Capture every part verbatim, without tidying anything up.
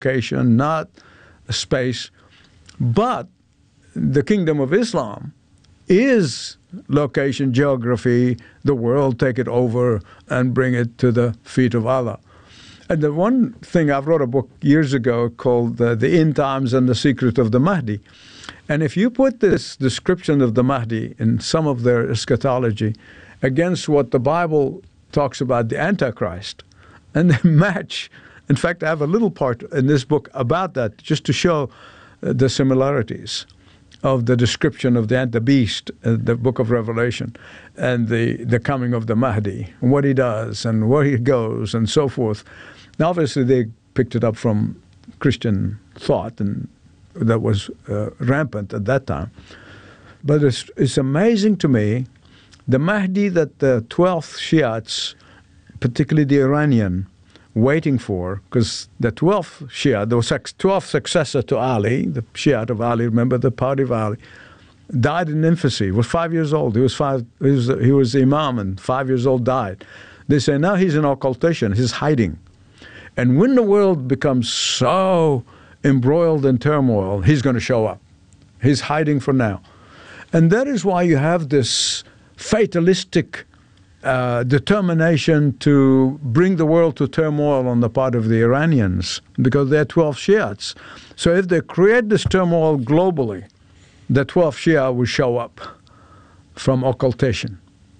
location, not space. But the kingdom of Islam is location, geography, the world, take it over and bring it to the feet of Allah. And the one thing, I wrote a book years ago called uh, The End Times and the Secret of the Mahdi. And if you put this description of the Mahdi in some of their eschatology against what the Bible talks about the Antichrist, and they match. In fact, I have a little part in this book about that, just to show uh, the similarities of the description of the, the beast, uh, the book of Revelation, and the, the coming of the Mahdi, and what he does, and where he goes, and so forth. Now, obviously, they picked it up from Christian thought, and that was uh, rampant at that time. But it's, it's amazing to me, the Mahdi that the twelfth Shiites, particularly the Iranian, waiting for, because the twelfth Shia, the twelfth successor to Ali, the Shiite of Ali, remember the party of Ali, died in infancy. He was five years old. He was five. He was, he was the imam, and five years old died. They say now he's in occultation. He's hiding. And when the world becomes so embroiled in turmoil, he's going to show up. He's hiding for now. And that is why you have this fatalistic uh, determination to bring the world to turmoil on the part of the Iranians, because they're twelve Shiites. So if they create this turmoil globally, the twelfth Shia will show up from occultation.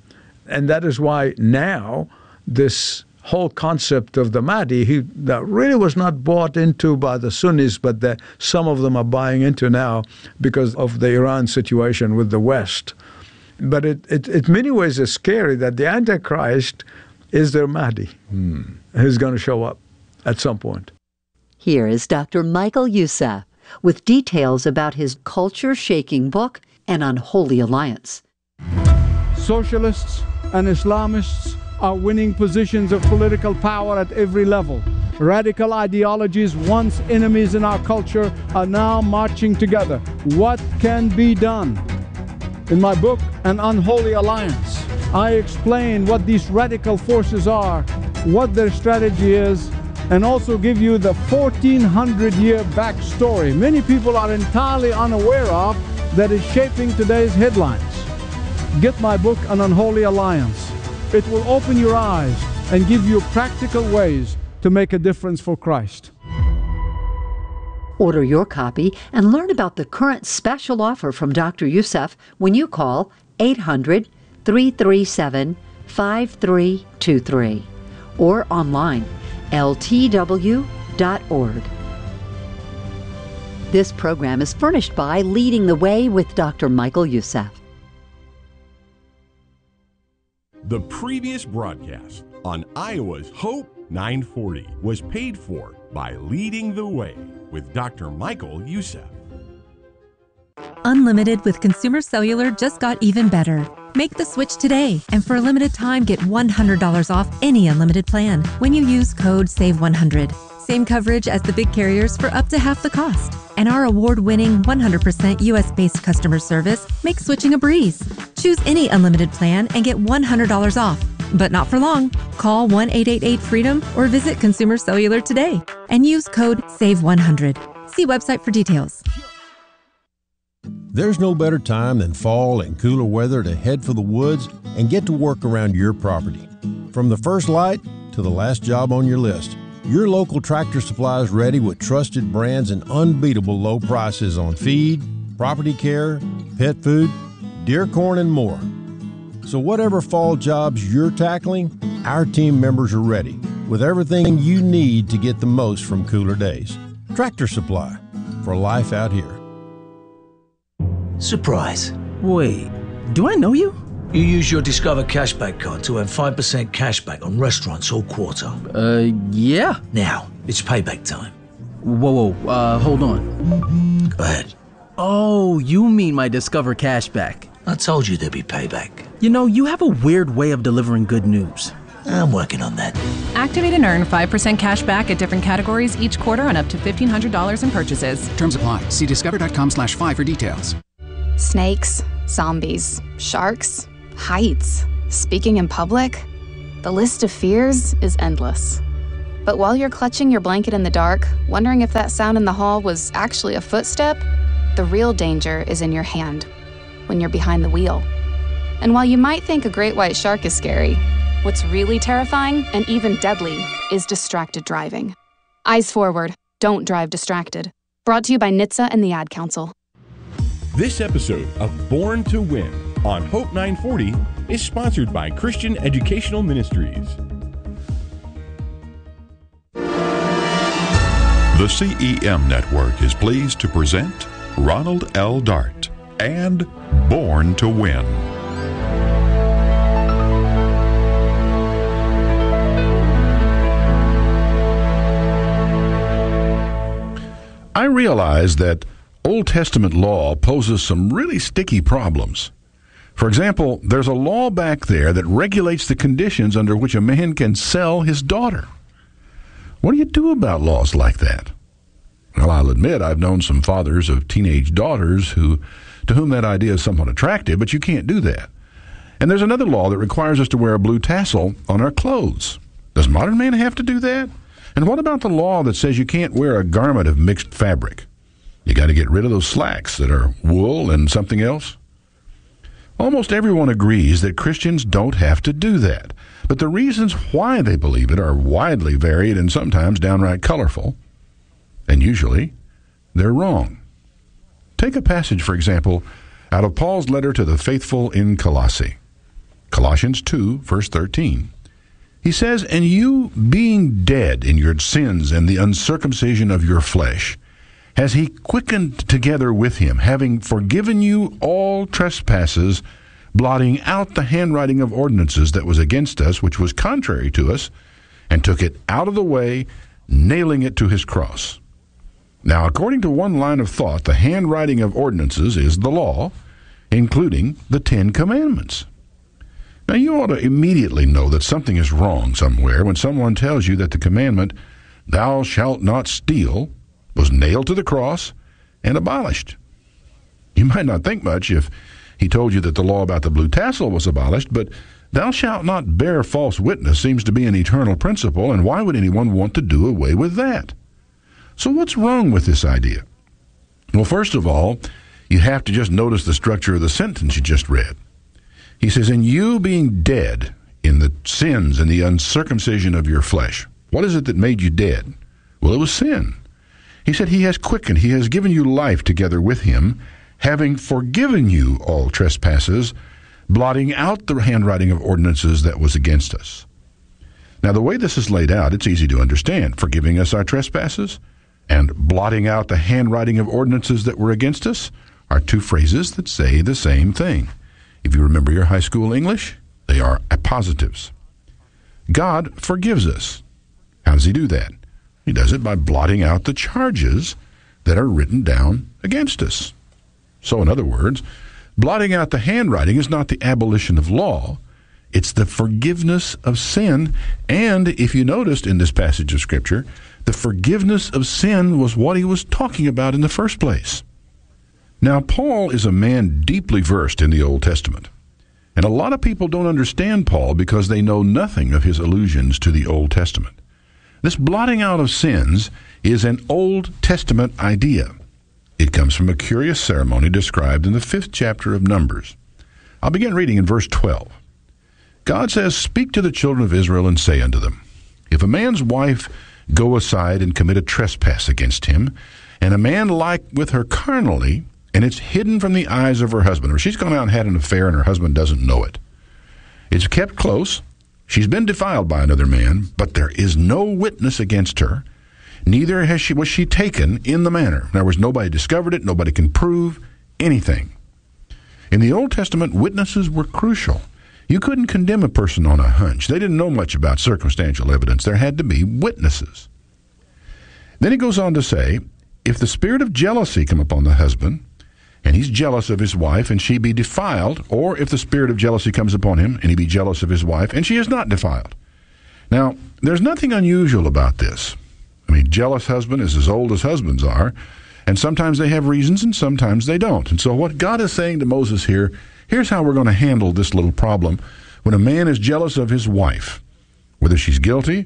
And that is why now this whole concept of the Mahdi, he, that really was not bought into by the Sunnis, but that some of them are buying into now because of the Iran situation with the West. But it, it, it in many ways is scary that the Antichrist is their Mahdi. Hmm. Who's going to show up at some point. Here is Doctor Michael Youssef with details about his culture-shaking book, An Unholy Alliance. Socialists and Islamists are winning positions of political power at every level. Radical ideologies, once enemies in our culture, are now marching together. What can be done? In my book, An Unholy Alliance, I explain what these radical forces are, what their strategy is, and also give you the fourteen hundred year backstory many people are entirely unaware of that is shaping today's headlines. Get my book, An Unholy Alliance. It will open your eyes and give you practical ways to make a difference for Christ. Order your copy and learn about the current special offer from Doctor Youssef when you call eight hundred, three three seven, five three two three or online L T W dot org. This program is furnished by Leading the Way with Doctor Michael Youssef. The previous broadcast on Iowa's Hope nine forty was paid for by Leading the Way with Doctor Michael Youssef. Unlimited with Consumer Cellular just got even better. Make the switch today, and for a limited time, get one hundred dollars off any unlimited plan when you use code save one hundred. Same coverage as the big carriers for up to half the cost. And our award-winning one hundred percent U S-based customer service makes switching a breeze. Choose any unlimited plan and get one hundred dollars off. But not for long. Call one eight eight eight freedom or visit Consumer Cellular today and use code save one hundred. See website for details. There's no better time than fall and cooler weather to head for the woods and get to work around your property. From the first light to the last job on your list, your local Tractor Supply is ready with trusted brands and unbeatable low prices on feed, property care, pet food, deer corn, and more. So whatever fall jobs you're tackling, our team members are ready with everything you need to get the most from cooler days. Tractor Supply, for life out here. Surprise. Wait, do I know you? You use your Discover Cashback card to earn five percent cashback on restaurants all quarter. Uh, yeah. Now, it's payback time. Whoa, whoa, uh, hold on. Go ahead. Oh, you mean my Discover Cashback. I told you there'd be payback. You know, you have a weird way of delivering good news. I'm working on that. Activate and earn five percent cash back at different categories each quarter on up to fifteen hundred dollars in purchases. Terms apply. See discover.com slash five for details. Snakes, zombies, sharks, heights, speaking in public. The list of fears is endless. But while you're clutching your blanket in the dark, wondering if that sound in the hall was actually a footstep, the real danger is in your hand, when you're behind the wheel. And while you might think a great white shark is scary, what's really terrifying and even deadly is distracted driving. Eyes forward, don't drive distracted. Brought to you by N H T S A and the Ad Council. This episode of Born to Win on Hope nine forty is sponsored by Christian Educational Ministries. The C E M Network is pleased to present Ronald L. Dart and Born to Win. I realize that Old Testament law poses some really sticky problems. For example, there's a law back there that regulates the conditions under which a man can sell his daughter. What do you do about laws like that? Well, I'll admit I've known some fathers of teenage daughters who, to whom that idea is somewhat attractive, but you can't do that. And there's another law that requires us to wear a blue tassel on our clothes. Does modern man have to do that? And what about the law that says you can't wear a garment of mixed fabric? You got to get rid of those slacks that are wool and something else? Almost everyone agrees that Christians don't have to do that, but the reasons why they believe it are widely varied and sometimes downright colorful, and usually they're wrong. Take a passage, for example, out of Paul's letter to the faithful in Colossae, Colossians two, verse thirteen. He says, "And you, being dead in your sins and the uncircumcision of your flesh, has he quickened together with him, having forgiven you all trespasses, blotting out the handwriting of ordinances that was against us, which was contrary to us, and took it out of the way, nailing it to his cross." Now, according to one line of thought, the handwriting of ordinances is the law, including the Ten Commandments. Now, you ought to immediately know that something is wrong somewhere when someone tells you that the commandment, "Thou shalt not steal," was nailed to the cross and abolished. You might not think much if he told you that the law about the blue tassel was abolished, but "Thou shalt not bear false witness" seems to be an eternal principle, and why would anyone want to do away with that? So what's wrong with this idea? Well, first of all, you have to just notice the structure of the sentence you just read. He says, "And you being dead in the sins and the uncircumcision of your flesh." What is it that made you dead? Well, it was sin. He said he has quickened, he has given you life together with him, having forgiven you all trespasses, blotting out the handwriting of ordinances that was against us. Now, the way this is laid out, it's easy to understand. Forgiving us our trespasses and blotting out the handwriting of ordinances that were against us are two phrases that say the same thing. If you remember your high school English, they are appositives. God forgives us. How does he do that? He does it by blotting out the charges that are written down against us. So, in other words, blotting out the handwriting is not the abolition of law. It's the forgiveness of sin. And if you noticed in this passage of Scripture, the forgiveness of sin was what he was talking about in the first place. Now, Paul is a man deeply versed in the Old Testament. And a lot of people don't understand Paul because they know nothing of his allusions to the Old Testament. This blotting out of sins is an Old Testament idea. It comes from a curious ceremony described in the fifth chapter of Numbers. I'll begin reading in verse twelve. God says, "Speak to the children of Israel and say unto them, If a man's wife go aside and commit a trespass against him, and a man lie with her carnally, and it's hidden from the eyes of her husband," or she's gone out and had an affair and her husband doesn't know it. "It's kept close. She's been defiled by another man, but there is no witness against her, neither has she was she taken in the manner." In other words, nobody discovered it, nobody can prove anything. In the Old Testament, witnesses were crucial. You couldn't condemn a person on a hunch. They didn't know much about circumstantial evidence. There had to be witnesses. Then he goes on to say, "If the spirit of jealousy come upon the husband, and he's jealous of his wife, and she be defiled, or if the spirit of jealousy comes upon him, and he be jealous of his wife, and she is not defiled." Now, there's nothing unusual about this. I mean, jealous husband is as old as husbands are, and sometimes they have reasons, and sometimes they don't. And so what God is saying to Moses here, here's how we're going to handle this little problem when a man is jealous of his wife, whether she's guilty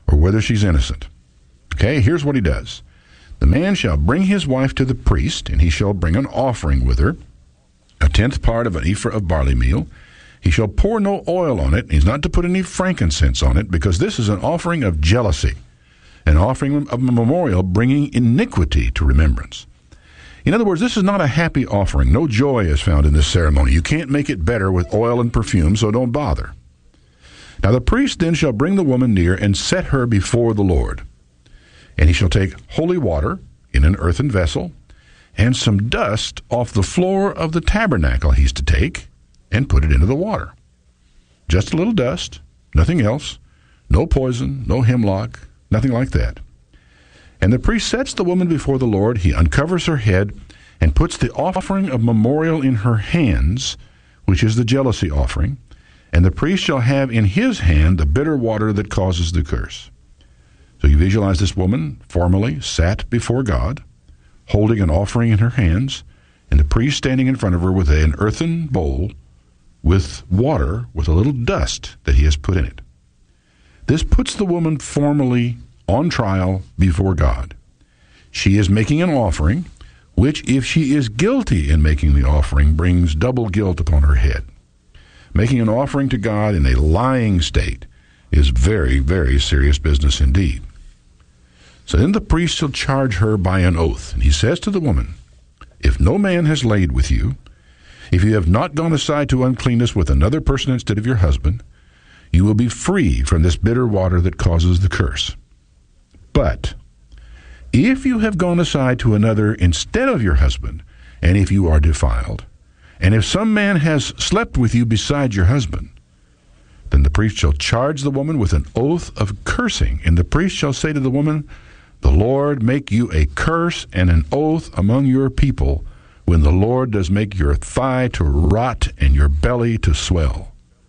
or whether she's innocent. Okay, here's what he does. The man shall bring his wife to the priest, and he shall bring an offering with her, a tenth part of an ephah of barley meal. He shall pour no oil on it. He's not to put any frankincense on it, because this is an offering of jealousy, an offering of a memorial bringing iniquity to remembrance. In other words, this is not a happy offering. No joy is found in this ceremony. You can't make it better with oil and perfume, so don't bother. Now the priest then shall bring the woman near and set her before the Lord. And he shall take holy water in an earthen vessel, and some dust off the floor of the tabernacle he's to take, and put it into the water. Just a little dust, nothing else, no poison, no hemlock, nothing like that. And the priest sets the woman before the Lord. He uncovers her head and puts the offering of memorial in her hands, which is the jealousy offering. And the priest shall have in his hand the bitter water that causes the curse. So you visualize this woman formally sat before God, holding an offering in her hands, and the priest standing in front of her with an earthen bowl with water with a little dust that he has put in it. This puts the woman formally on trial before God. She is making an offering, which, if she is guilty in making the offering, brings double guilt upon her head. Making an offering to God in a lying state is very, very serious business indeed. So then the priest shall charge her by an oath, and he says to the woman, if no man has laid with you, if you have not gone aside to uncleanness with another person instead of your husband, you will be free from this bitter water that causes the curse. But if you have gone aside to another instead of your husband, and if you are defiled, and if some man has slept with you beside your husband, then the priest shall charge the woman with an oath of cursing, and the priest shall say to the woman, the Lord make you a curse and an oath among your people, when the Lord does make your thigh to rot and your belly to swell.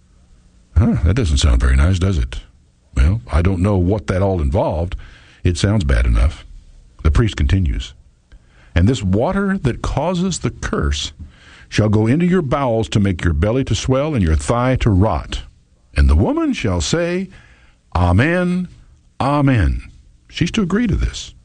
Huh, that doesn't sound very nice, does it? Well, I don't know what that all involved. It sounds bad enough. The priest continues, and this water that causes the curse shall go into your bowels to make your belly to swell and your thigh to rot. And the woman shall say, Amen, Amen. She's to agree to this.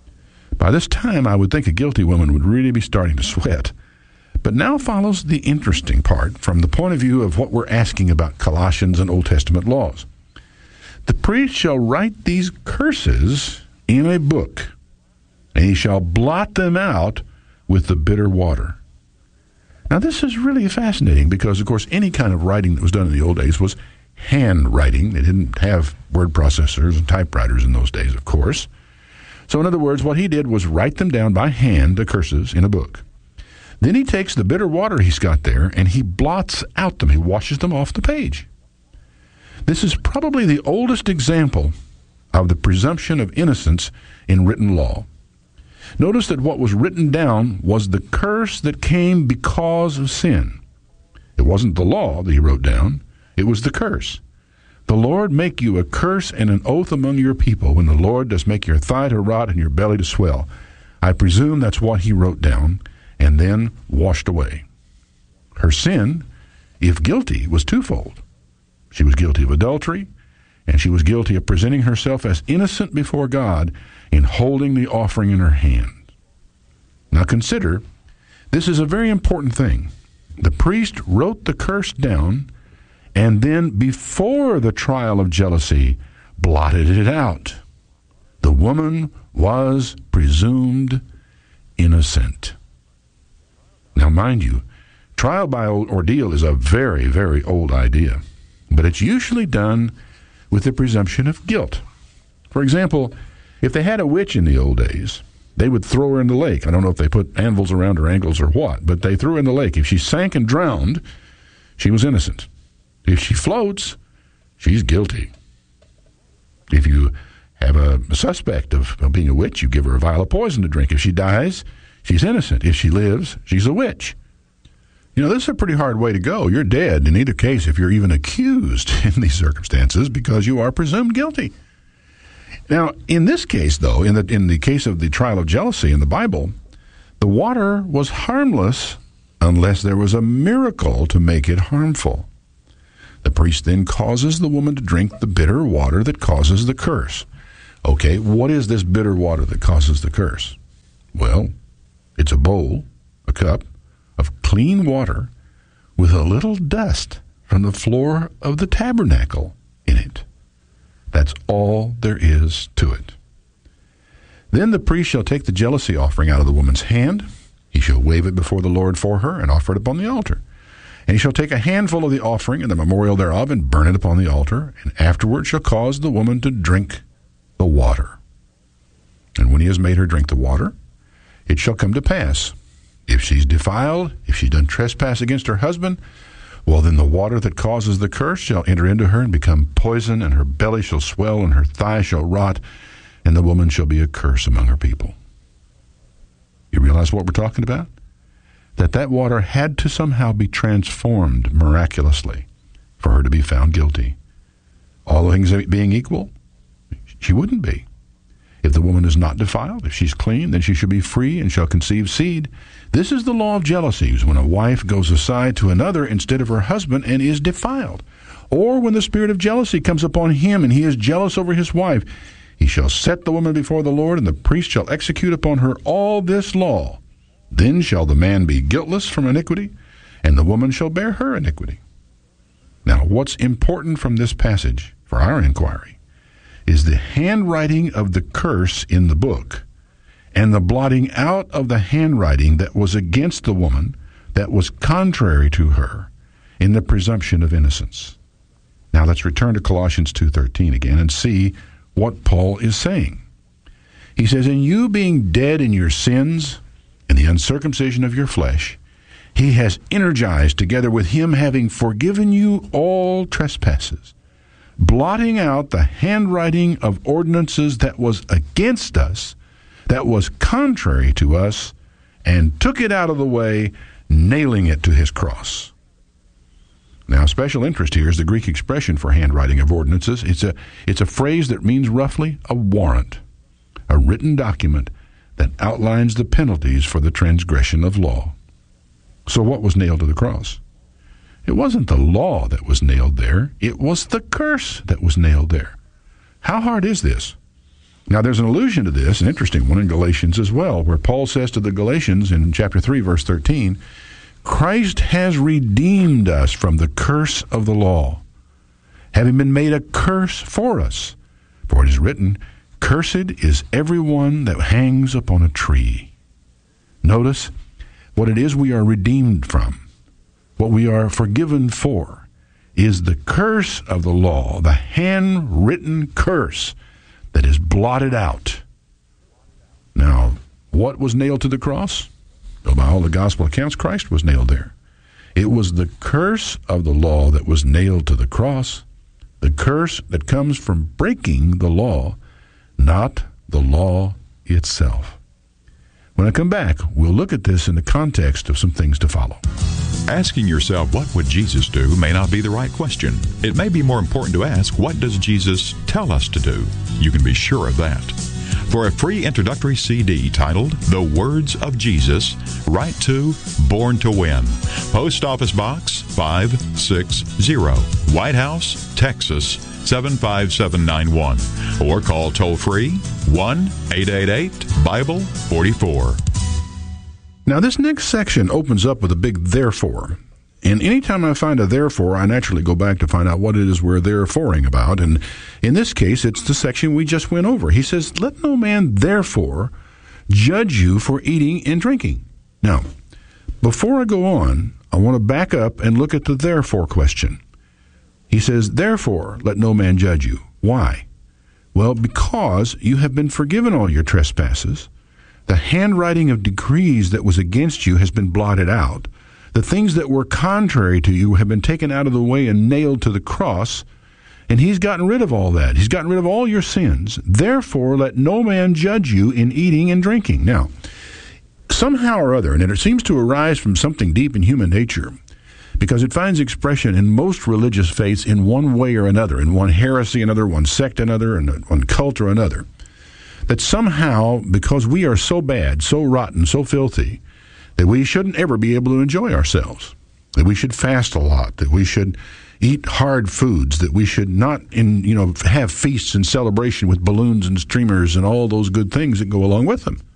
By this time, I would think a guilty woman would really be starting to sweat. But now follows the interesting part from the point of view of what we're asking about Colossians and Old Testament laws. The priest shall write these curses in a book, and he shall blot them out with the bitter water. Now, this is really fascinating because, of course, any kind of writing that was done in the old days was handwriting. They didn't have word processors and typewriters in those days, of course. So, in other words, what he did was write them down by hand, the curses, in a book. Then he takes the bitter water he's got there, and he blots out them. He washes them off the page. This is probably the oldest example of the presumption of innocence in written law. Notice that what was written down was the curse that came because of sin. It wasn't the law that he wrote down. It was the curse. The Lord make you a curse and an oath among your people, when the Lord does make your thigh to rot and your belly to swell. I presume that's what he wrote down and then washed away. Her sin, if guilty, was twofold. She was guilty of adultery, and she was guilty of presenting herself as innocent before God in holding the offering in her hand. Now consider, this is a very important thing. The priest wrote the curse down, and then before the trial of jealousy, blotted it out. The woman was presumed innocent. Now mind you, trial by ordeal is a very, very old idea, but it's usually done with the presumption of guilt. For example, if they had a witch in the old days, they would throw her in the lake. I don't know if they put anvils around her ankles or what, but they threw her in the lake. If she sank and drowned, she was innocent. If she floats, she's guilty. If you have a, a suspect of, of being a witch, you give her a vial of poison to drink. If she dies, she's innocent. If she lives, she's a witch. You know, this is a pretty hard way to go. You're dead in either case if you're even accused in these circumstances, because you are presumed guilty. Now, in this case, though, in the in the case of the trial of jealousy in the Bible, the water was harmless unless there was a miracle to make it harmful. The priest then causes the woman to drink the bitter water that causes the curse. Okay, what is this bitter water that causes the curse? Well, it's a bowl, a cup, of clean water with a little dust from the floor of the tabernacle in it. That's all there is to it. Then the priest shall take the jealousy offering out of the woman's hand. He shall wave it before the Lord for her and offer it upon the altar. And he shall take a handful of the offering and the memorial thereof and burn it upon the altar, and afterward shall cause the woman to drink the water. And when he has made her drink the water, it shall come to pass, if she's defiled, if she's done trespass against her husband, well, then the water that causes the curse shall enter into her and become poison, and her belly shall swell, and her thigh shall rot, and the woman shall be a curse among her people. You realize what we're talking about? That that water had to somehow be transformed miraculously for her to be found guilty. All things being equal, she wouldn't be. If the woman is not defiled, if she's clean, then she shall be free and shall conceive seed. This is the law of jealousies, when a wife goes aside to another instead of her husband and is defiled. Or when the spirit of jealousy comes upon him and he is jealous over his wife, he shall set the woman before the Lord, and the priest shall execute upon her all this law. Then shall the man be guiltless from iniquity, and the woman shall bear her iniquity. Now, what's important from this passage for our inquiry is the handwriting of the curse in the book and the blotting out of the handwriting that was against the woman, that was contrary to her, in the presumption of innocence. Now let's return to Colossians two thirteen again and see what Paul is saying. He says, "And you being dead in your sins and the uncircumcision of your flesh, he has energized together with him, having forgiven you all trespasses, blotting out the handwriting of ordinances that was against us, that was contrary to us, and took it out of the way, nailing it to his cross." Now, special interest here is the Greek expression for handwriting of ordinances. It's a, it's a phrase that means roughly a warrant, a written document that outlines the penalties for the transgression of law. So what was nailed to the cross? It wasn't the law that was nailed there. It was the curse that was nailed there. How hard is this? Now, there's an allusion to this, an interesting one in Galatians as well, where Paul says to the Galatians in chapter three, verse thirteen, "Christ has redeemed us from the curse of the law, having been made a curse for us. For it is written, Cursed is everyone that hangs upon a tree." Notice what it is we are redeemed from. What we are forgiven for is the curse of the law, the handwritten curse that is blotted out. Now, what was nailed to the cross? Well, by all the gospel accounts, Christ was nailed there. It was the curse of the law that was nailed to the cross, the curse that comes from breaking the law, not the law itself. When I come back, we'll look at this in the context of some things to follow. Asking yourself, what would Jesus do, may not be the right question. It may be more important to ask, what does Jesus tell us to do? You can be sure of that. For a free introductory C D titled The Words of Jesus, write to Born to Win, Post Office Box five six zero, White House, Texas seven five seven nine one, or call toll-free one eight eight eight Bible forty-four. Now, this next section opens up with a big therefore. And anytime I find a therefore, I naturally go back to find out what it is we're thereforeing about. And in this case, it's the section we just went over. He says, "Let no man therefore judge you for eating and drinking." Now, before I go on, I want to back up and look at the therefore question. He says, "Therefore, let no man judge you." Why? Well, because you have been forgiven all your trespasses. The handwriting of decrees that was against you has been blotted out. The things that were contrary to you have been taken out of the way and nailed to the cross, and he's gotten rid of all that. He's gotten rid of all your sins. Therefore, let no man judge you in eating and drinking. Now, somehow or other, and it seems to arise from something deep in human nature, because it finds expression in most religious faiths in one way or another, in one heresy another, one sect another, and one cult or another, that somehow, because we are so bad, so rotten, so filthy, that we shouldn't ever be able to enjoy ourselves, that we should fast a lot, that we should eat hard foods, that we should not in you know have feasts and celebration with balloons and streamers and all those good things that go along with them.